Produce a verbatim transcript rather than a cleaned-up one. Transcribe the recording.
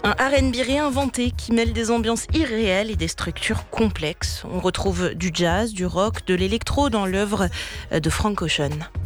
Un R and B réinventé qui mêle des ambiances irréelles et des structures complexes. On retrouve du jazz, du rock, de l'électro dans l'œuvre de Frank Ocean.